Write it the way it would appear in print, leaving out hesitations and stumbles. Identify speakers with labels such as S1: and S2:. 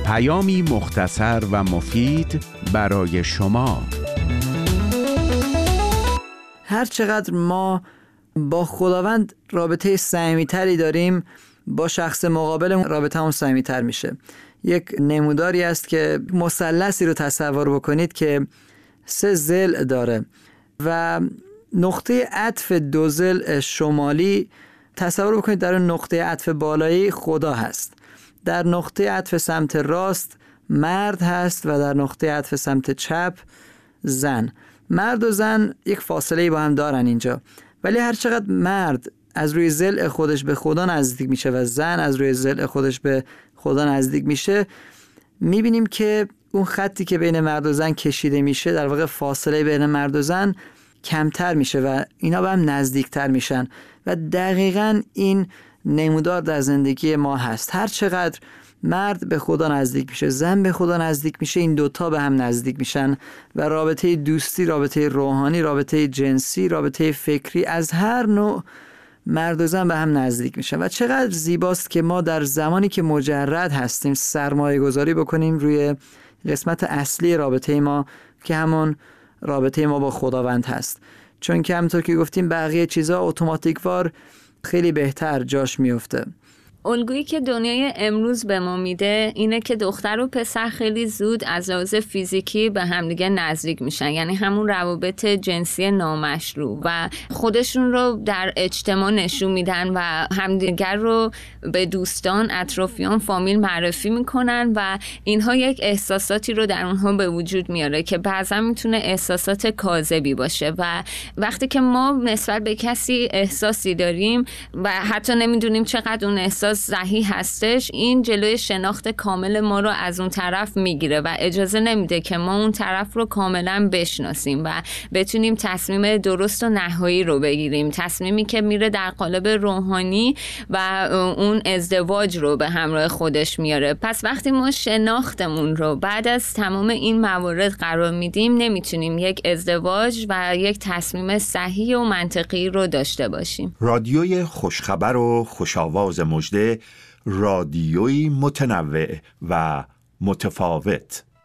S1: پیامی مختصر و مفید برای شما.
S2: هر چقدر ما با خداوند رابطه صمیمی‌تری داریم، با شخص مقابل رابطه‌مون صمیمی‌تر میشه. یک نموداری است که مثلثی رو تصور بکنید که 3 ضلع داره و نقطه عطف 2 ضلع شمالی تصور بکنید در نقطه عطف بالایی خدا هست، در نقطه عطف سمت راست مرد هست و در نقطه عطف سمت چپ زن. مرد و زن یک فاصله با هم دارن اینجا، ولی هر چقدر مرد از روی ضلع خودش به خدا نزدیک میشه و زن از روی ضلع خودش به خدا نزدیک میشه، میبینیم که اون خطی که بین مرد و زن کشیده میشه، در واقع فاصله بین مرد و زن کمتر میشه و اینا به هم نزدیکتر میشن و دقیقاً این نمودار در زندگی ما هست. هر چقدر مرد به خدا نزدیک میشه، زن به خدا نزدیک میشه، این دوتا به هم نزدیک میشن و رابطه دوستی، رابطه روحانی، رابطه جنسی، رابطه فکری از هر نوع مرد و زن به هم نزدیک میشن. و چقدر زیباست که ما در زمانی که مجرد هستیم سرمایه گذاری بکنیم روی قسمت اصلی رابطه ما که همون رابطه ما با خداوند هست، چون که همونطور که گفتیم بقیه چیزا اتوماتیکوار خیلی بهتر جاش میفته.
S3: الگویی که دنیای امروز به ما میده اینه که دختر و پسر خیلی زود از لحاظ فیزیکی به همدیگه نزدیک میشن، یعنی همون روابط جنسی نامشروع، و خودشون رو در اجتماع نشون میدن و همدیگر رو به دوستان، اطرافیان، فامیل معرفی میکنن و اینها یک احساساتی رو در اونها به وجود میاره که بعضا میتونه احساسات کاذبی باشه و وقتی که ما نسبت به کسی احساسی داریم و حتی نمیدونیم چقدر اون احساس صحیح هستش، این جلوی شناخت کامل ما رو از اون طرف میگیره و اجازه نمیده که ما اون طرف رو کاملا بشناسیم و بتونیم تصمیم درست و نهایی رو بگیریم، تصمیمی که میره در قالب روحانی و اون ازدواج رو به همراه خودش میاره. پس وقتی ما شناختمون رو بعد از تمام این موارد قرار میدیم، نمیتونیم یک ازدواج و یک تصمیم صحیح و منطقی رو داشته باشیم.
S4: رادیوی خوشخبر و خوشاواز مژده، رادیوی متنوع و متفاوت.